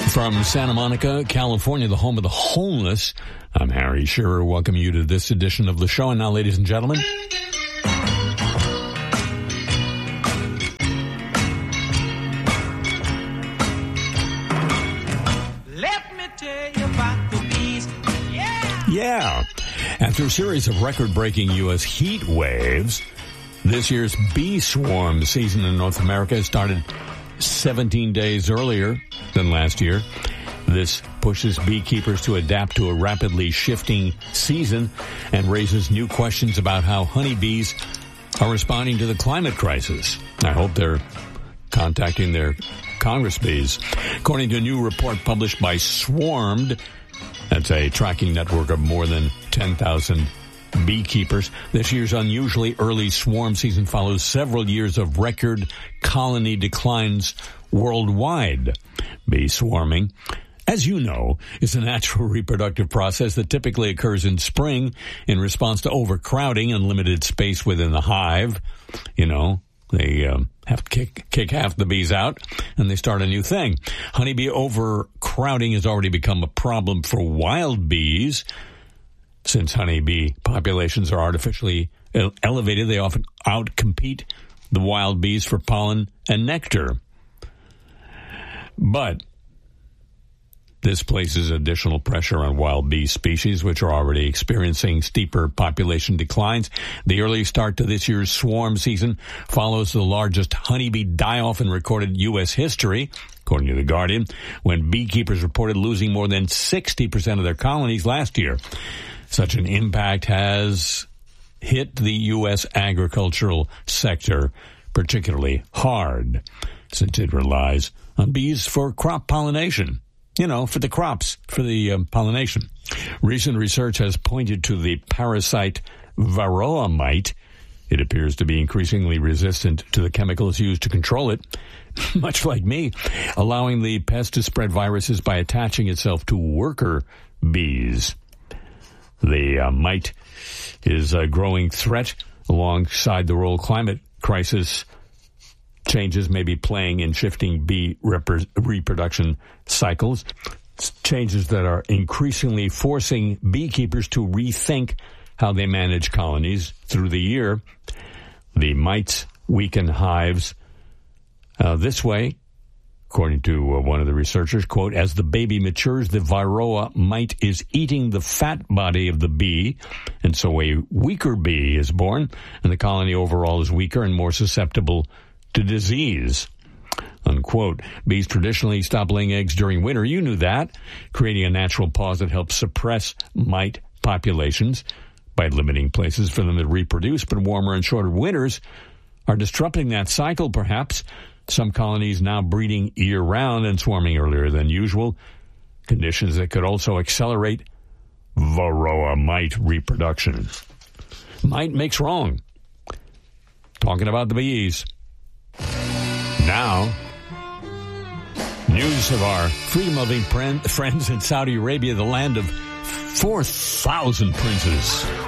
From Santa Monica, California, the home of the homeless, I'm Harry Shearer. Welcome you to this edition of the show. And now, ladies and gentlemen, let me tell you about the bees. Yeah. After a series of record-breaking U.S. heat waves, this year's bee swarm season in North America started 17 days earlier than last year. This pushes beekeepers to adapt to a rapidly shifting season and raises new questions about how honeybees are responding to the climate crisis. I hope they're contacting their Congress bees. According to a new report published by Swarmed, that's a tracking network of more than 10,000 beekeepers, this year's unusually early swarm season follows several years of record colony declines worldwide. Bee swarming, as you know, is a natural reproductive process that typically occurs in spring in response to overcrowding and limited space within the hive. You know, they have to kick half the bees out, and they start a new thing. Honeybee overcrowding has already become a problem for wild bees. Since honeybee populations are artificially elevated, they often outcompete the wild bees for pollen and nectar. But this places additional pressure on wild bee species, which are already experiencing steeper population declines. The early start to this year's swarm season follows the largest honeybee die-off in recorded U.S. history, according to The Guardian, when beekeepers reported losing more than 60% of their colonies last year. Such an impact has hit the U.S. agricultural sector particularly hard, since it relies on bees for crop pollination. You know, for the crops, for the pollination. Recent research has pointed to the parasite Varroa mite. It appears to be increasingly resistant to the chemicals used to control it, much like me, allowing the pest to spread viruses by attaching itself to worker bees. The mite is a growing threat alongside the role climate crisis changes may be playing in shifting bee reproduction cycles, changes that are increasingly forcing beekeepers to rethink how they manage colonies through the year. The mites weaken hives this way, according to one of the researchers, quote, as the baby matures, the Varroa mite is eating the fat body of the bee, and so a weaker bee is born, and the colony overall is weaker and more susceptible to disease, unquote. Bees traditionally stop laying eggs during winter. You knew that, creating a natural pause that helps suppress mite populations by limiting places for them to reproduce. But warmer and shorter winters are disrupting that cycle, perhaps. Some colonies now breeding year-round and swarming earlier than usual, conditions that could also accelerate Varroa mite reproduction. Might makes wrong. Talking about the bees. Now, news of our freedom-loving friends in Saudi Arabia, the land of 4,000 princes.